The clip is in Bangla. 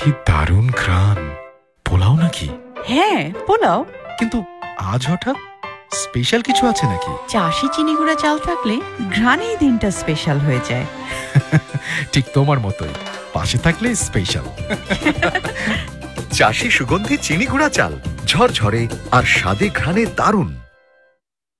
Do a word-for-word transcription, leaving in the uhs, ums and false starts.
কি দারুণ ঘ্রাণ! পোলাও নাকি? হ্যাঁ, পোলাও। কিন্তু আজ হঠাৎ স্পেশাল কিছু আছে নাকি? চাষি চিনি গুঁড়া চাল থাকলে ঘ্রাণেই দিনটা স্পেশাল হয়ে যায়। ঠিক তোমার মতোই, পাশে থাকলে স্পেশাল। চাষি সুগন্ধি চিনি গুঁড়া চাল, ঝরঝরে আর স্বাদে ঘ্রাণে দারুণ।